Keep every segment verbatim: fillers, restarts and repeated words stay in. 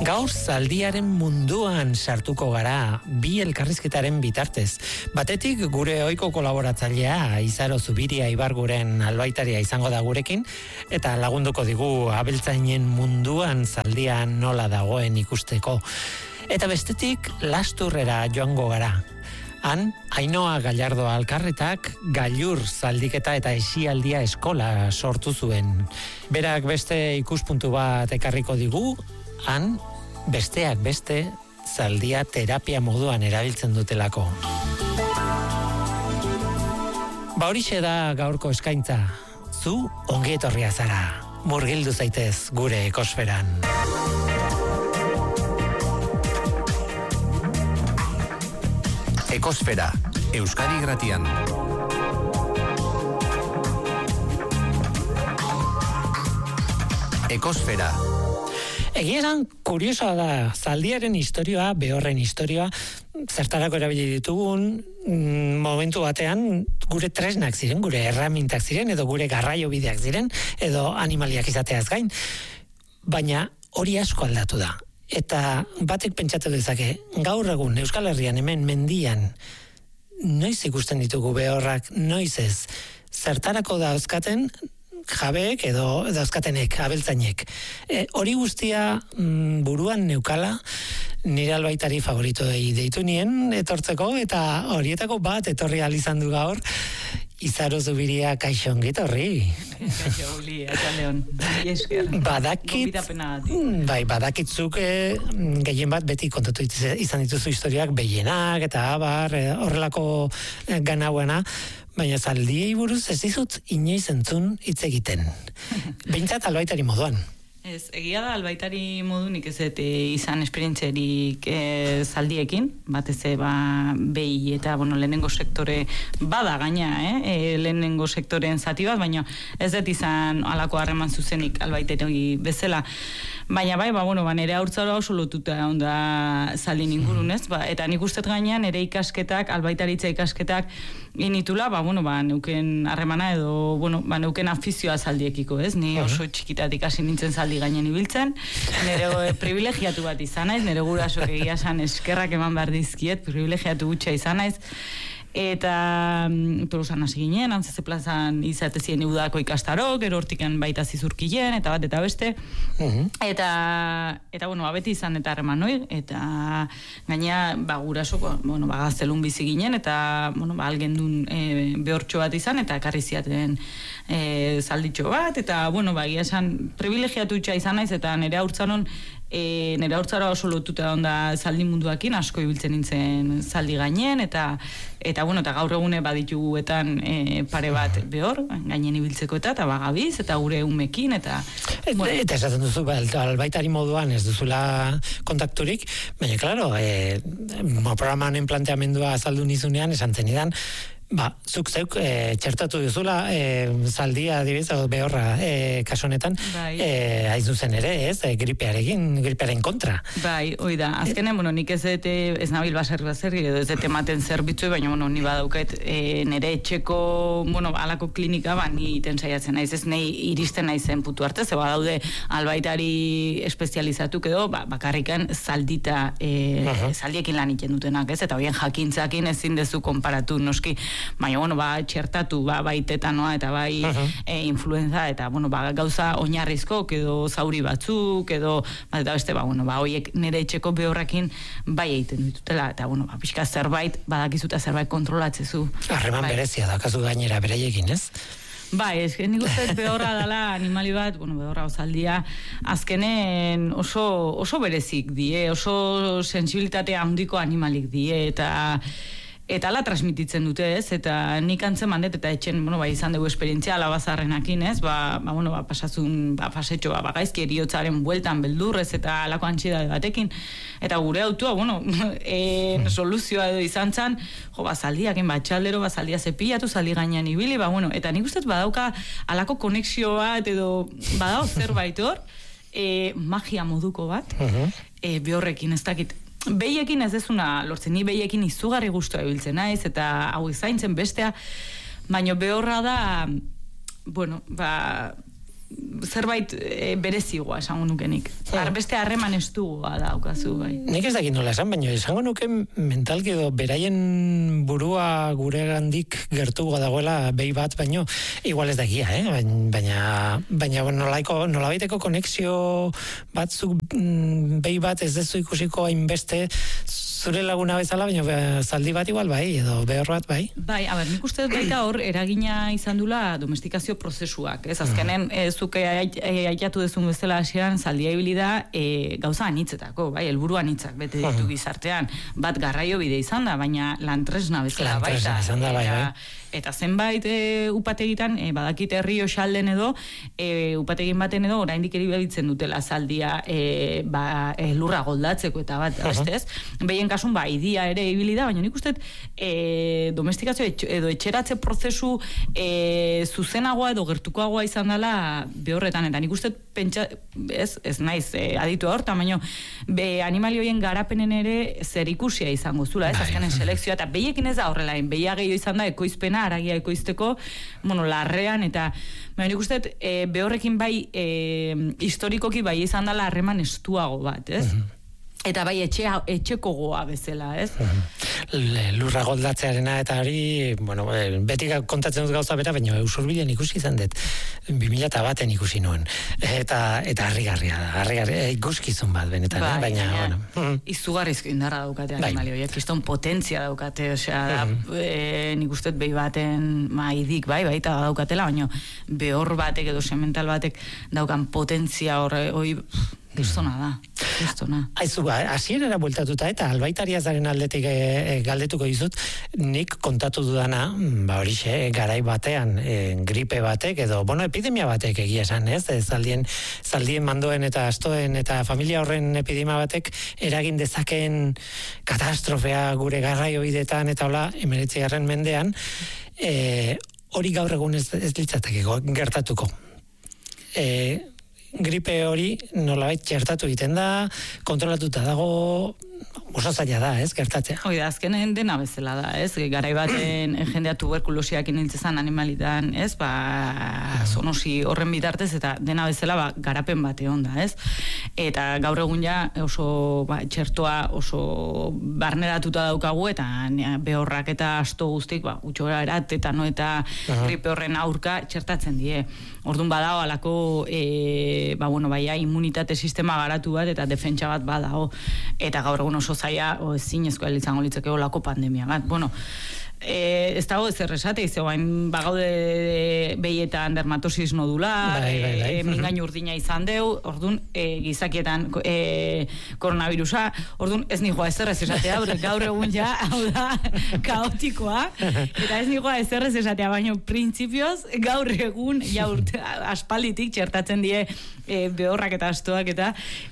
Gaur zaldiaren munduan sartuko gara bi elkarrizketaren bitartez. Batetik gure ohiko kolaboratzailea Izaro Zubiria Ibarguren albaitaria izango da gurekin eta lagunduko digu abeltzainen munduan zaldia nola dagoen ikusteko. Eta bestetik Lasturrera joango gara. Han, Ainhoa Gallardo Alkarretak gailur zaldiketa eta esialdia eskola sortu zuen. Berak beste ikuspuntu bat ekarriko digu, han, besteak beste, zaldia terapia moduan erabiltzen dutelako. Ba horixe da gaurko eskaintza. Zu ongi etorria zara. Murgildu zaitez gure ekosferan. Ekosfera, Euskadi Gratian. Ekosfera. Egia esan, kuriosoa da, zaldiaren historioa, behorren historioa, zertarako erabili ditugun, momentu batean gure tresnak ziren, gure erramintak ziren, edo gure garraio bideak ziren, edo animaliak izateaz gain. Baina hori asko aldatu da. Eta batek pentsatu dezake, gaur egun Euskal Herrian hemen mendian, noiz ikusten ditugu behorrak, noiz ez, zertarako dauzkaten jabeek edo dauzkatenek, abeltzainek. E, hori guztia mm, buruan neukala, nire albaitari favoritoei deitu nien etortzeko, eta horietako bat etorri izan du gaur, Izaro Zubiria, kaixo ongi etorri. Kaixo, Uli, atxaldeon. Esker. Badakit, bai, badakitzuk eh, gehien bat beti kontatu izan dituzu historiak behienak eta abar, eh, horrelako eh, ganauena, baina zaldiei buruz ez dizut inoiz entzun hitz egiten. Behintzat albaitari moduan. Ez, egia da albaitari modunik ez dut izan esperientzerik e, zaldiekin, batez ba, behi eta bueno, lehenengo sektore bada gaina, eh? E, lehenengo sektoreen zati bat, baina ez dut izan alako harreman zuzenik albaitari bezala. Baina bai, ba, bueno, ba, nire haurtzara oso lotuta onda zaldin ingurun, ez? Ba, eta nik ustet gainean nire ikasketak, albaitaritza ikasketak initula, ba, bueno, ba, neuken harremana edo, bueno, ba, neuken afizioa zaldiekiko, ez? Ni oso txikitatik hasi nintzen zaldi gainen ibiltzen, nire privilegiatu bat izan naiz, nire gurasok egia esan eskerrak eman behar dizkiet, privilegiatu gutxa izan naiz, eta Tolosan hasi ginen, Antzeze plazan izatezien eudako ikastaro, gero hortiken baita zizurkien, eta bat eta beste, uh-huh. eta, eta bueno, beti izan eta harreman noi, eta gaina, ba, gurasoko, bueno, ba, gaztelun bizi ginen, eta, bueno, ba, algendun e, behortxo bat izan, eta ekarri ziaten e, zalditxo bat, eta, bueno, ba, egia esan, privilegiatu utxa izan naiz, eta nire haurtzaron, E, nire haurtzara oso lotuta onda zaldi munduakin, asko ibiltzen nintzen zaldi gainen, eta eta bueno, eta gaur egune badituguetan e, pare bat behor, gainen ibiltzeko eta eta bagabiz, eta gure umekin, eta bueno. Eta esaten duzu, albaitari moduan ez duzula kontakturik, baina, klaro, e, programanen planteamendua azaldu nizunean, esan zenidan, ba, zuk zeuk e, txertatu duzula e, zaldia adibidez edo behorra e, kasu honetan bai. e, aiz duzen ere, ez, e, gripearekin, gripearen kontra. Bai, hoi da, azkenen, bueno, nik ez dute, ez nabil baserri baserri, edo ez dute ematen zerbitzu, baina, bueno, ni badauket e, nire etxeko, bueno, alako klinika, ba, ni iten saiatzen naiz, ez nahi iristen naizen putu arte, ze badaude albaitari espezializatuk edo, ba, bakarrikan zaldita, e, uh-huh. zaldiekin lan iten dutenak, ez, eta bien jakintzakin ezin dezu konparatu, noski, baina, bueno, ba, txertatu, ba, bai tetanoa eta bai uh-huh. e, influenza, eta, bueno, ba, gauza oinarrizko, edo zauri batzuk, edo, ba, eta beste, ba, bueno, ba, hoiek nire etxeko behorrakin bai egiten ditutela, eta, bueno, ba, pixka zerbait, badakizuta zerbait kontrolatzezu. Harreman bai. Berezia dakazu gainera beraiekin, ez? Bai, ez nik uste behorra dela animali bat, bueno, behorra ozaldia, azkenen oso, oso berezik die, oso sensibilitate handiko animalik die, eta eta ala transmititzen dute, ez? Eta nik antzen mandet, eta etxen, bueno, ba, izan dugu esperientzia alabazarrenakin, ez? Ba, ba, bueno, ba, pasazun, ba, pasetxo, ba, bagaizki eriotzaren bueltan beldurrez eta alako antxidade batekin. Eta gure autua, bueno, e, soluzioa edo izan zan, jo, ba, zaldiakin, ba, txaldero, ba, zaldia zepillatu, zaldi gainean ibili, ba, bueno, eta nik uste badauka alako konexio bat, edo badao zerbait hor, e, magia moduko bat, uh-huh. e, behorrekin, ez dakit, behiekin ez dezuna lortzen, ni behiekin izugarri guztua ibiltzen naiz, eta hau zaintzen bestea, baina behorra da, bueno, ba, zerbait e, berezigoa esango nukenik. Har beste harreman estugoa daukazu bai. Nik ez dakit nola esan, baina esango nuke mentalki edo beraien burua guregandik gertuago dagoela behi bat, baino igual ez dakia, eh? baina baina nolaiko nolabaiteko konexio batzuk behi bat ez dezu ikusiko hainbeste zure laguna bezala, baina zaldi bat igual bai, edo behor bat bai. Bai, a ber, nik uste baita hor eragina izan dula domestikazio prozesuak, ez? Azkenen, e, zuke aiatu dezun bezala hasieran zaldia ibili da e, gauza anitzetako, bai, helburu anitzak bete ditu gizartean, bat garraio bide izan da, baina lantresna bezala baita. Lantresna izan da, bai, bai. Eta zenbait e, upategitan, e, badakit herri osalden edo, e, upategin baten edo, oraindik erabiltzen dutela zaldia e, ba, e, lurra goldatzeko eta bat, uh -huh. Behien kasun, ba, idia ere ibili da, baina nik uste e, domestikazio etx, edo etxeratze prozesu e, zuzenagoa edo gertukoagoa izan dela behorretan, eta nik uste pentsa, ez, ez naiz, e, aditu horta, baina be, animalioien garapenen ere zer ikusia izango zula, ez, azkenen selekzioa, eta behiekin ez da horrelain, behia gehiago izan da ekoizpena, aragia ekoizteko, bueno, larrean, eta baina nik uste e, behorrekin bai e, historikoki bai izan dela harreman estuago bat, ez? Uh-huh. Eta bai etxea, etxeko goa bezala, ez? Uh-huh. Lurra goldatzearena eta hori, bueno, beti kontatzen dut gauza bera, baina Usurbilen ikusi izan dut, bi mila baten ikusi nuen. Eta eta harrigarria da, harrigarria, ikuskizun bat benetan, bai, baina, baina, bueno. Izugarrizko indarra daukate animali horiek, kriston potentzia daukate, osea, uh-huh. e, nik uste behi baten maidik, bai, baita daukatela, baina behor batek edo semental batek daukan potentzia horre, hoi, kristona da, kristona. Aizu, hasierara bueltatuta eta albaitariazaren aldetik e, e, galdetuko dizut, nik kontatu dudana, ba horixe, garai batean, e, gripe batek, edo, bueno, epidemia batek egia esan, ez? Zaldien, zaldien mandoen eta astoen eta familia horren epidemia batek eragin dezakeen katastrofea gure garraiobidetan eta hola, hemeretzigarren mendean, e, hori gaur egun ez, ez litzateke gertatuko. E, gripe hori nolabait txertatu egiten da, kontrolatuta dago, oso zaila da, ez, gertatzea. Hoi da, azkenen dena bezala da, ez, garai baten jendea tuberkulosiak inintzezan animalitan, ez, ba, zonosi horren bitartez, eta dena bezala, ba, garapen bate onda, ez, eta gaur egun ja oso, ba, txertoa oso barneratuta daukagu, eta behorrak eta asto guztik, ba, utxora erat, eta no, eta uh-huh. gripe horren aurka txertatzen die. Orduan badao, alako, e, ba, bueno, baia, immunitate sistema garatu bat, eta defentsa bat badao, eta gaur egun oso zaila, o ezin ezkoa izango litzake olako pandemia bat. Bueno, e, ez dago ezer esate, izegoain bagaude behietan dermatosis nodular, bai, bai, bai. E, mingain urdina izan deu, orduan e, gizakietan e, koronavirusa, orduan ez nijoa ezer ez esatea, gaur egun ja, hau da, kaotikoa, eta ez nijoa ezer ez esatea, baina printzipioz, gaur egun, ja urte, aspalditik txertatzen die e, behorrak eta astoak eta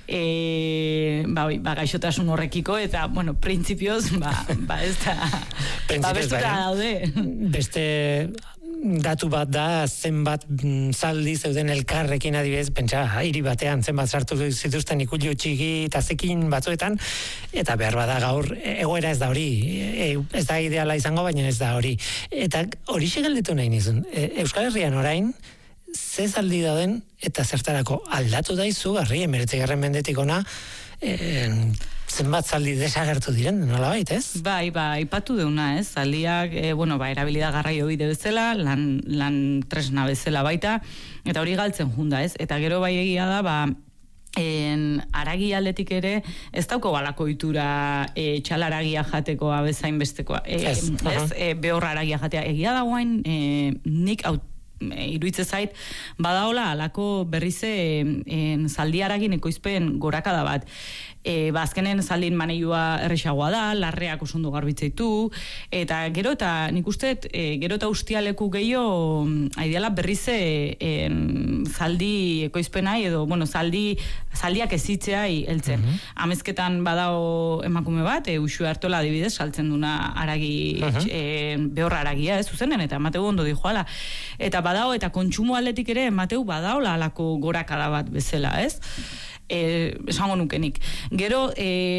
e, ba, ba, gaixotasun horrekiko, eta, bueno, printzipioz, ba, ba ez da, ba, bestuta daude. Beste datu bat da, zenbat zaldi zeuden elkarrekin adibidez, pentsa, hiri batean, zenbat sartu zituzten ikullu txiki eta zekin batzuetan, eta behar bada gaur, egoera ez da hori, e, ez da ideala izango, baina ez da hori. Eta hori segaldetu nahi nizun, e, Euskal Herrian orain, ze zaldi dauden, eta zertarako aldatu da izugarri, hemeretzigarren mendetik ona, e, zenbat zaldi desagertu diren, nola bait, ez? Bai, bai, ipatu deuna, ez? Zaldiak, e, bueno, ba, erabilida garraio bide bezala, lan, lan tresna bezala baita, eta hori galtzen junda, ez? Eta gero bai egia da, ba, en aragi aldetik ere ez dauko balako itura e, txalaragia jateko abezain bestekoa. E, ez, ez e, behorra aragia jatea. Egia dagoain, e, nik hau iruitze zait, badaola alako berrize en, zaldi aragin ekoizpen gorakada bat. E, ba, azkenen zaldin maneiua erresagoa da, larreak osondo garbitzeitu, eta gero eta nik uste, e, gero eta ustialeku gehiago aideala berrize en, zaldi ekoizpenai, edo, bueno, zaldi, zaldiak ezitzeai heltzen. Uh-huh. Amezketan badao emakume bat, e, Uxue Artola adibidez, saltzen duna aragi, uh-huh. e, behorra aragia, ez zuzenen, eta emateu ondo dijoala. Eta badao, eta kontsumo aldetik ere emateu badaola alako gorakada bat bezala, ez? Eh, esango nukenik. Gero, eh,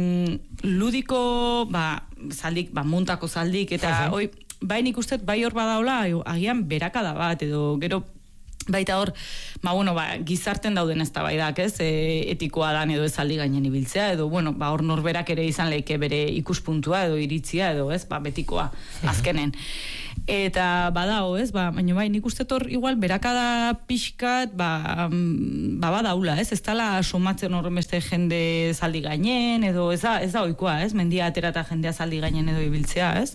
ludiko, ba, zaldik, ba, montako zaldik, eta, uh-huh. oi, bai nik uste, bai hor badaula, agian berakada bat, edo, gero, Baita hor, ba, bueno, ba, gizarten dauden eztabaidak, ez, e, etikoa dan edo ez aldi gainen ibiltzea, edo, bueno, ba, hor norberak ere izan leike bere ikuspuntua edo iritzia edo, ez, ba, betikoa, azkenen. Eta badao, ez, ba, baina bai, nik uste tor, igual, berakada pixkat, ba, ba, badaula, ez, ez dala somatzen horren beste jende zaldi gainen, edo, ez da, ez da oikoa, ez, mendia aterata jendea zaldi gainen edo ibiltzea, ez,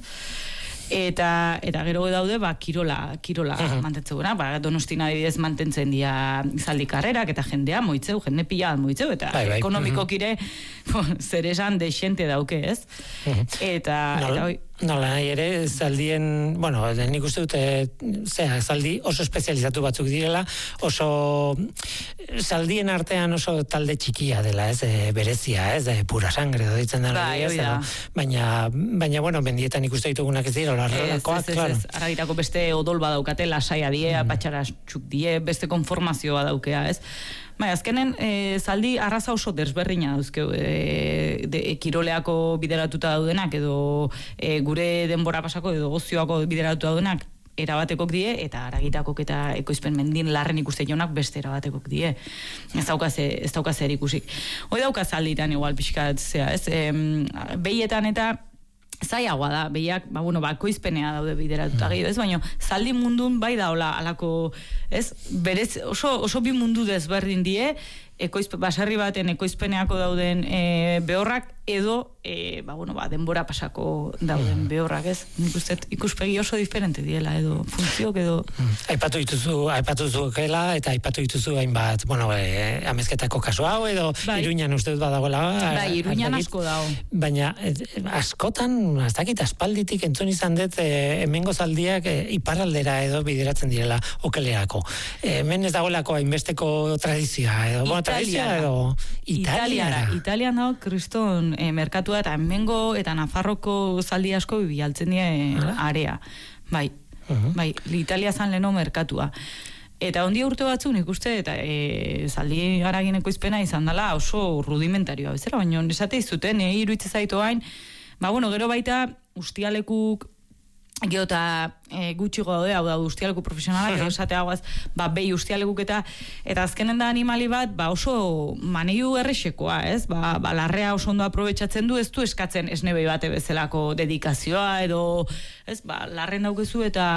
eta eta gero daude ba kirola kirola uh-huh. mantentzeuena ba Donostin adibidez mantentzen dira zaldi karrerak eta jendea moitzeu jende pila moitzeu eta bai, bai. ekonomikokire uh-huh. zer esan de xente dauke, ez? Uh-huh. Eta Nola, eta oi nola ere zaldien, bueno, nik uste dute zea, zaldi oso espezializatu batzuk direla, oso zaldien artean oso talde txikia dela, ez, e, berezia, ez, e, pura sangre ditzen dela, bai, ez, edo, baina, baina, bueno, mendietan ikuste ditugunak ez dira, larrakoak, claro. Aragitako beste odol badaukate, lasaia die, mm. patxara txuk die, beste konformazioa daukea, ez? Bai, azkenen, e, zaldi arraza oso desberdina dauzke, e, de, e, kiroleako bideratuta daudenak, edo e, gure denbora pasako, edo gozioako bideratuta daudenak, erabatekok die, eta aragitakok eta ekoizpen mendin larren ikuste jonak beste erabatekok die. Ez daukaze, ez daukaze erikusik. Hoi daukaz alditan igual pixkat, zea, ez? E, behietan eta zaiagoa da, behiak, ba, bueno, ba, koizpenea daude bideratuta gehiago, ez, baina zaldi mundun bai daola, alako, ez, berez, oso, oso bi mundu desberdin die, ekoizpe, baserri baten ekoizpeneako dauden e, behorrak, edo, e, ba, bueno, ba, denbora pasako dauden mm. behorrak, ez? Nik uste, ikuspegi oso diferente diela, edo, funtzioak, edo... Mm. Aipatu dituzu, aipatu zuela, eta aipatu dituzu hainbat, bueno, e, amezketako kasu hau, edo, bai. Iruñan uste dut badagoela. Bai, Iruñan asko dago. Baina, e, askotan, ez dakit, aspalditik entzun izan dut, e, hemengo zaldiak e, iparraldera edo bideratzen direla okeleako. E, hemen ez dagoelako hainbesteko tradizioa, edo, bueno, tradizioa, edo, Italiara. Italian dago, kriston, E, merkatua eta hemengo eta Nafarroko zaldi asko bialtzen die area. Bai, uh-huh. bai, Italia zan leno merkatua. Eta ondia urte batzuk nik uste, eta e, zaldi haragineko izpena izan dela oso rudimentarioa bezala, baina esate izuten, e, iruitze zaitu hain, ba, bueno, gero baita ustialekuk gero eta e, gutxi gaude, hau da, ustialeku profesionalak, gero esate hauaz, ba, behi ustialekuk eta, eta azkenen da animali bat, ba, oso maneiu errexekoa, ez? Ba, ba, larrea oso ondo aprobetxatzen du, ez du eskatzen esnebei bate bezalako dedikazioa, edo, ez, ba, larren daukezu eta...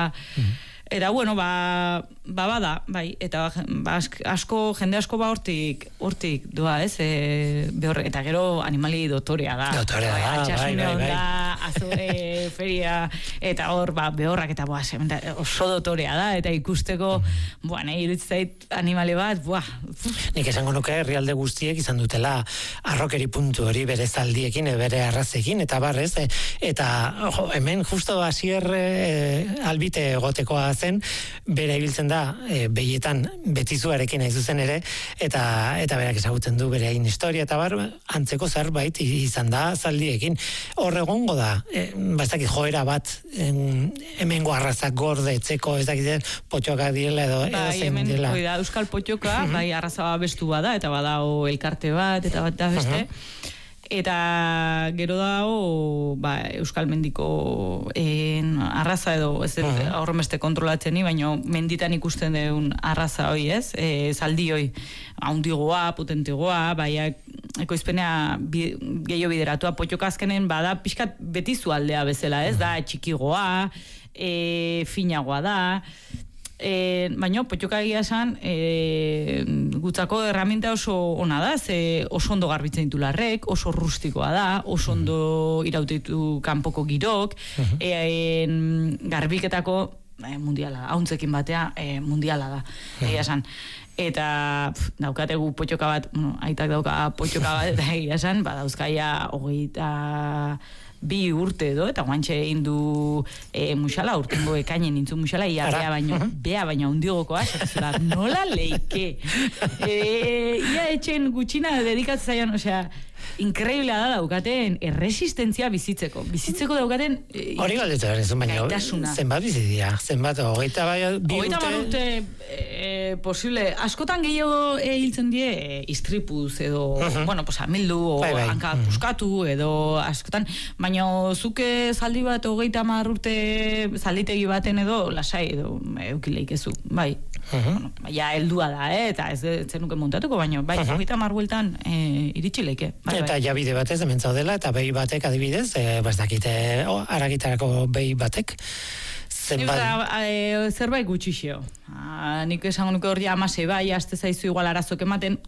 Eta, bueno, ba, ba, bada, bai, eta ba, asko, jende asko ba hortik, hortik doa, ez, e, behor, eta gero animali dotorea da. Dotorea da, bai, bai, bai, bai. Da, azore, feria, eta hor, ba, behorrak, eta, boa, sementa, oso dotorea da, eta ikusteko, mm. boa, nahi irutzait animale bat, boa. Nik esango nuke herrialde guztiek izan dutela arrokeri puntu hori bere zaldiekin, bere arrazekin, eta barrez, e, eta, ojo, hemen justo hasier e, albite egotekoa zen, bere ibiltzen da e, behietan betizuarekin nahi zuzen ere, eta eta berak ezagutzen du bere hain historia, eta bar, antzeko zerbait izan da zaldiekin. Hor egongo da, e, bastakit joera bat, en, hemengo arrazak gorde etzeko, ez dakiten potxoka direla edo, bai, edo zen hemen, direla. Da, Euskal Potxoka, bai, arraza bestu bada, eta badao elkarte bat, eta bat da beste. Uh-huh. Eta gero dago ba, Euskal Mendiko en, arraza edo ez uh-huh. horremeste kontrolatzen ni, baina menditan ikusten deun arraza hoi, ez? E, zaldi hoi, haundigoa, potentegoa, bai, ekoizpenea bi, gehiago bideratua, potxoka azkenen bada pixkat betizu aldea bezala, ez? Uh-huh. Da txikigoa, e, finagoa da, E, baina potxoka egia esan e, gutzako erraminta oso ona da, ze oso ondo garbitzen ditu larrek, oso rustikoa da, oso ondo irautitu kanpoko girok, uh-huh. e, garbiketako e, mundiala, hauntzekin batea e, mundiala da, uh-huh. egia esan. Eta pf, daukategu potxoka bat, bueno, aitak dauka potxoka bat, eta egia esan, ba, dauzkaia hogeita bi urte edo, eta guantxe indu e, musala, urtengo ekainen intzu musala, ia bea baino, bea baino hundigokoa, esatazula, nola leike. E, ia etxen gutxina dedikatzen zaian, osea, inkreibla da daukaten erresistentzia bizitzeko. Bizitzeko daukaten e, hori galdetu behar ezun, baina zenbat bizitzia? Zenbat, hogeita bai, bi urte? Hogeita urte e, posible, askotan gehiago e, hiltzen die e, istripuz edo, uh-huh. bueno, pues amildu o bai, bai. hanka uh-huh. puskatu edo askotan, baina zuke zaldi bat hogeita hamar urte zalditegi baten edo lasai edo eukileik ezu, bai. bueno, ja heldua da, eh? Eta ez zenuke montatuko, baino, bai, hogeita hamar bueltan e, iritsi leike. Bai, eta bai. ja bide batez hemen zaudela, eta behi batek adibidez, e, baz dakite, oh, aragitarako behi batek, Zenbat... E, zerbait gutxixio. Ah, nik esango nuke hor ja amasei bai, aste zaizu igual arazok ematen,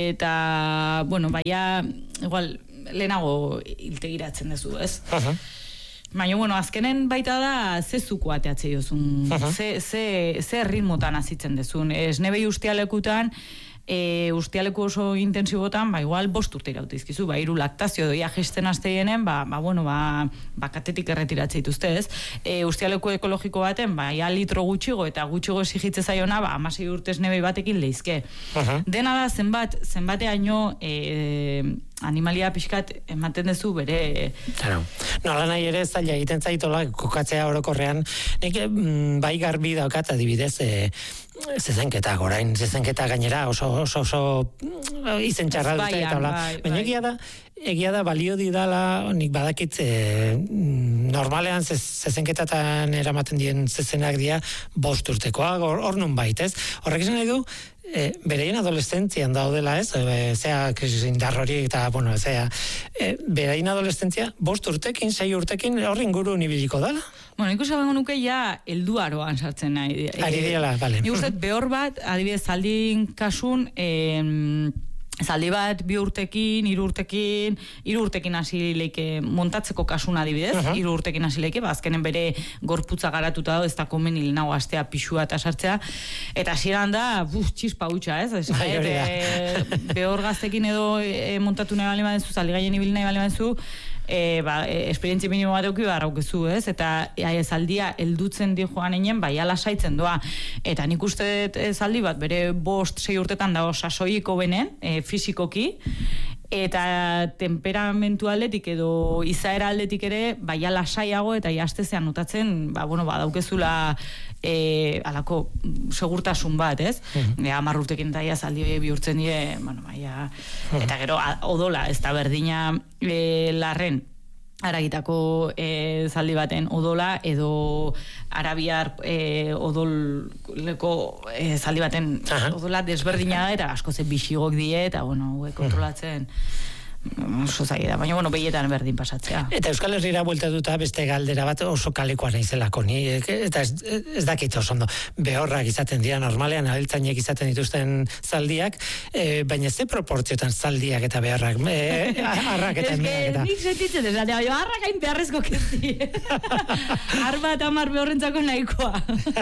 eta, bueno, baia, igual, lehenago iltegiratzen dezu, ez? Uh-huh. Baina, bueno, azkenen baita da, ze zuku ateatzei duzun, uh-huh. ze, ze, ze ritmotan azitzen dezun. Ez nebei ustialekutan, E, ustialeku oso intensibotan, ba, igual, bost urte irautizkizu, ba, iru laktazio doia gesten azteienen, ba, ba, bueno, ba, ba, katetik erretiratzea dituzte, ez? E, ustialeku ekologiko baten, ba, ia litro gutxigo, eta gutxigo esigitze zaiona, ba, amasei urtez nebei batekin leizke. Uh-huh. Dena da, zenbat, zenbateaino, e, animalia pixkat ematen dezu bere... Claro. Nola nahi ere zaila egiten zaitola, kokatzea orokorrean, nik bai garbi daukat adibidez, e, zezenketa, gorain, zezenketa gainera oso oso, oso izen txarra dute, eta bla. Bai, baina bai. egia da, egia da balio didala, nik badakit e, normalean zezenketatan eramaten dien zezenak dira bost urtekoa, hor, hor nun baitez. Horrek esan nahi du, E, bereien adolescentzian daudela, ez? E, zea, indar hori eta, bueno, zea, e, bereien adolescentzia bost urtekin, sei urtekin horri inguru nibiliko dala? Bueno, nik usabengo nuke ja elduaroan sartzen nahi. E, Ari diela, bale. Nik uste behor bat, adibidez, zaldin kasun, eh, zaldi bat, bi urtekin, hiru urtekin, hiru urtekin hasi leike montatzeko kasuna adibidez, uh-huh. hiru urtekin hasi leike, ba, azkenen bere gorputza garatuta dago, ez da komen hil nago astea pixua eta sartzea, eta hasieran da, buf, txispa hutsa, ez? ez bai, e, behor gaztekin edo e, montatu nahi bali badenzu, zaldi gaien ibili nahi bali badenzu, E, ba, e, esperientzi minimo bat euki barraukezu, ez? Eta e, zaldia heldutzen di joan enen, bai alasaitzen doa. Eta nik uste e, zaldi bat, bere bost, sei urtetan dago sasoiko benen, e, fisikoki, eta temperamentu aldetik edo izaera aldetik ere, bai alasaiago eta iastezean notatzen, ba, bueno, ba, daukezula e, alako segurtasun bat, ez? Mm-hmm. E, amar urtekin daia zaldi bihurtzen die, bueno, baia, mm-hmm. eta gero a, odola, ez da berdina e, larren, aragitako e, zaldi baten odola edo arabiar e, odoleko e, zaldi baten Aha. odola desberdina da eta asko ze bixigok die eta bueno, hauek kontrolatzen oso zaila da, baina bueno, behietan berdin pasatzea. Eta Euskal Herrira bueltatuta beste galdera bat oso kalekoa naizelako ni, eta ez, ez dakit oso ondo, behorrak izaten dira normalean, abeltzainek izaten dituzten zaldiak, e, baina ze proportziotan zaldiak eta beharrak, e, arrak eta miak eta... Ez que nik sentitzen ez, eta arrak hain beharrezko kezi. Arba eta mar behorrentzako nahikoa.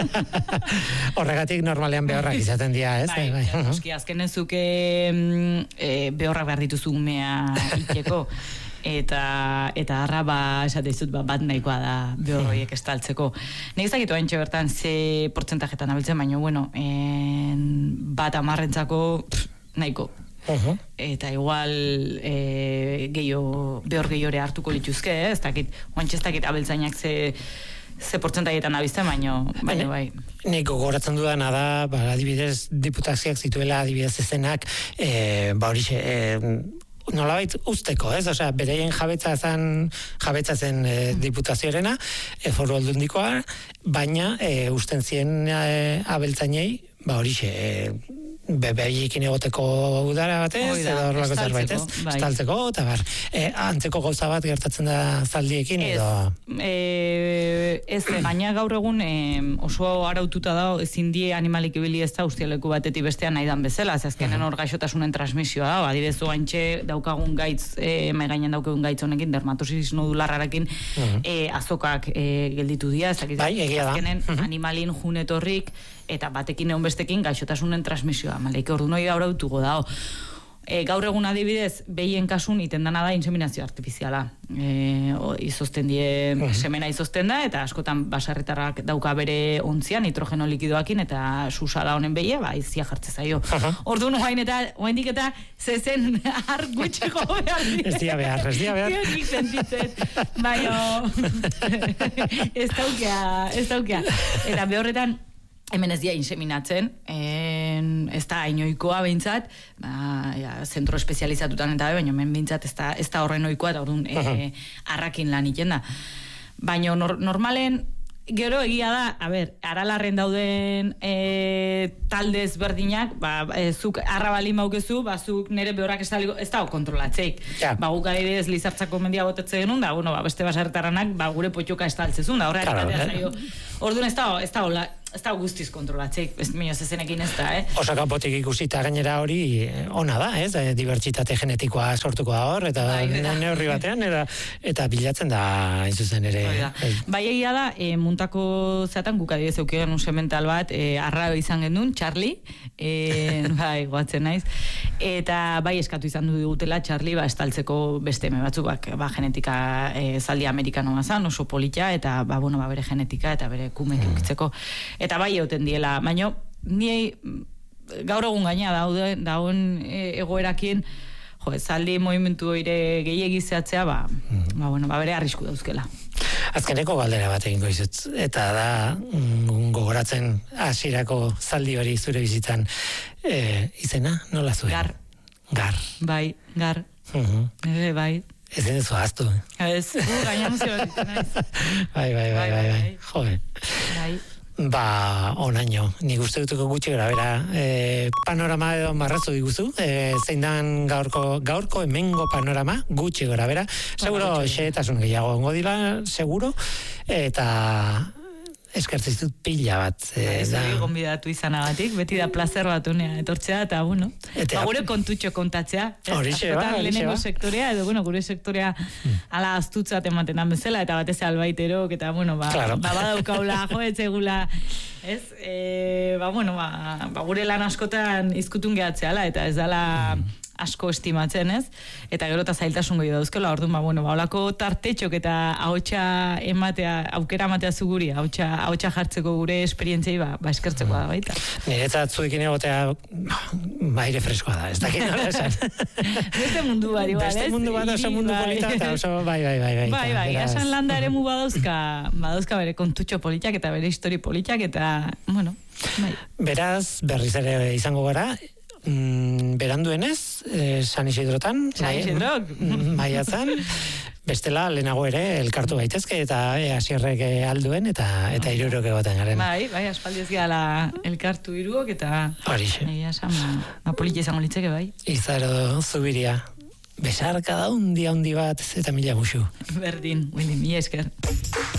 Horregatik normalean behorrak izaten dira, ez? Bai, bai, bai. Oski, azkenen zuke e, behorrak behar dituzu umea itxeko, eta eta harra ba esate dizut ba, bat nahikoa da behorroiek estaltzeko. Nik ez dakitu haintxe bertan ze portzentajetan abiltzen, baina bueno, en, bat amarrentzako nahiko. Uh-huh. Eta igual e, gehiago, behor gehiore hartuko lituzke, eh? Ez dakit, oantxe ez dakit abiltzainak ze ze portzentaietan abizten, baino, baino bai. Nik gogoratzen dudana da, ba, adibidez, diputazioak zituela, adibidez ezenak, e, ba horixe, e, nolabait usteko, ez? Osea, bereien jabetza zen, jabetza zen e, diputazioarena, e, foru aldundikoa, baina e, usten zien e, abeltzainei, ba horixe, e, bebeiekin egoteko udara batez, Oida, edo horrelako zerbait, ez? Bai. Estaltzeko, eta bar, e, antzeko gauza bat gertatzen da zaldiekin, edo... Ez, ez, gaina gaur egun e, oso araututa da, ezin die animalik ibili ez da ustialeku batetik bestean nahi dan bezala, ez azkenen hor gaixotasunen transmisioa da, adibidez oantxe daukagun gaitz, e, mai gainean daukagun gaitz honekin, dermatosis nodularrarekin uh-huh. e, azokak e, gelditu dira, ez bai, egia da. Azkenen uh-huh. animalin junetorrik, eta batekin egon bestekin gaixotasunen transmisioa, maleike ordu noi gaur autuko dao. E, gaur egun adibidez, behien kasun iten dana da inseminazio artifiziala. E, o, izozten die, uh-huh. semena izozten da, eta askotan basarritarrak dauka bere ontzian, nitrogeno likidoakin, eta susala honen behie, ba, izia jartze zaio. Uh-huh. Ordu noain eta, oendik eta, zezen har gutxiko behar dira. Ez dia behar, ez dia behar. Nik sentitzen, baina, ez daukea, ez daukea. Eta behorretan, hemen ez dia inseminatzen, en, ez da inoikoa behintzat, ba, ja, zentro espezializatutan eta baina hemen behintzat ez da, ez da horren oikoa, eta orduan uh-huh. e, arrakin lan iten da. Baina nor, normalen Gero egia da, a ber, Aralarren dauden e, talde ezberdinak, ba, e, zuk arra bali maukezu, ba, zuk nire behorrak ez dago, ez dago kontrolatzeik. Ja. Ba, guk adibidez Lizartzako mendia botetze genuen, da, bueno, ba, beste basertaranak, ba, gure potxoka estaltzezun, da, horre Claro, erikatea eh? zaio. Orduan ez dago, ez dago, ez dago guztiz kontrolatzeik, ez minio zezenekin ez da, eh? Oso kanpotik ikusita gainera hori ona da, ez? E, dibertsitate genetikoa sortuko da hor, eta Bai, ne- neurri batean, eta, eta bilatzen da, hain zuzen ere. Hori da. bai. Bai egia da, e, muntako zeatan guk adibidez eukigen un semental bat, e, arra izan genuen, Charlie, e, bai, goatzen naiz, eta bai eskatu izan du digutela Charlie, ba, estaltzeko beste eme batzuk, bak, ba, genetika e, zaldi amerikanoa zan, oso polita, eta, ba, bueno, ba, bere genetika, eta bere kumek eukitzeko. Eta bai egoten diela, baina ni gaur egun gaina daude, dauen e, egoerakin, jo, zaldi movimentu hori gehiagizeatzea, ba, ba, bueno, ba, bere arrisku dauzkela. Azkeneko galdera bat egingo izut, eta da mm, gogoratzen hasierako zaldi hori zure bizitzan e, izena, nola zuen? Gar. Gar. Bai, gar, Mhm. ere, bai. Ez den zuaztu. Ez, gu gaina muzio bat ditu naiz. Bai, bai, bai, bai, bai. Jode. Bai. Ba, onaino, nik uste dutuko gutxi gara, bera, e, panorama edo marrazu diguzu, e, zein dan gaurko, gaurko hemengo panorama, gutxi gara, bera, seguro xehetasun gehiago ongo dira, seguro, eta eskertzen ditut pila bat. E, Ez da, hori gonbidatu izanagatik, beti da placer bat unea etortzea, eta bueno, Eta- ba, gure kontutxo kontatzea. ez? Horixe ba, Askotan horixe lehenengo ba. sektorea, edo bueno, gure sektorea ala astutzat ematen dan bezala, eta batez albaiterok, eta bueno, ba, Claro. ba badaukaula, jo, etzegula, ez? E, ba, bueno, ba, ba, gure lan askotan izkutun gehatzeala, eta ez dala asko estimatzen, ez? Eta gero eta zailtasun gehi dauzkela, orduan, ba, bueno, ba, olako tartetxok eta ahotsa ematea, aukera ematea zuguri, ahotsa, ahotsa jartzeko gure esperientziai, ba, ba eskertzeko da baita. niretzat zuekin egotea aire freskoa da, ez dakit nola esan. Beste mundu bari, bai, Beste ez? mundu bat, oso Hiri, mundu bai. polita, eta oso, bai, bai, bai, bai. Bai, eta bai, beraz, esan landa ere mu badauzka, badauzka bere kontutxo politak eta bere histori politak eta, bueno, bai. Beraz, berriz ere izango gara, mm, beranduenez, eh, San Isidrotan, San mai- Isidrok. mm, maiatzan, bestela lehenago ere elkartu gaitezke eta e, asierrek eh, alduen eta eta hirurok egoten garen. Bai, bai, aspaldi ez gehala elkartu hiruok eta Horixe. egia esan, ba, ba, politia izango litzeke, bai. Izaro Zubiria. Besarka da undi handi bat eta mila musu. Berdin, Willy, mi esker.